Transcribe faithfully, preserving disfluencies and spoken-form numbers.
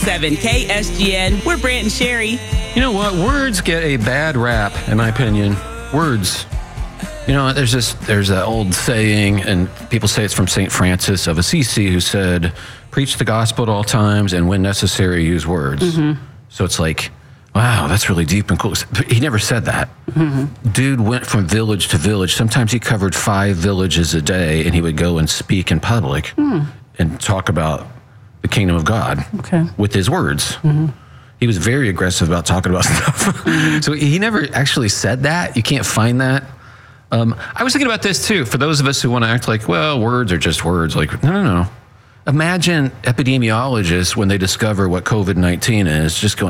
seven K S G N. We're Brant and Sherry. You know what? Words get a bad rap, in my opinion. Words. You know, there's this, there's an old saying, and people say it's from Saint Francis of Assisi, who said, preach the gospel at all times, and when necessary, use words. Mm-hmm. So it's like, wow, that's really deep and cool. He never said that. Mm-hmm. Dude went from village to village. Sometimes he covered five villages a day, and he would go and speak in public mm. and talk about the kingdom of God okay. with his words. Mm-hmm. He was very aggressive about talking about stuff. Mm-hmm. So he never actually said that. You can't find that. Um, I was thinking about this too. For those of us who want to act like, well, words are just words. Like, no, no, no. Imagine epidemiologists, when they discover what COVID nineteen is, just going,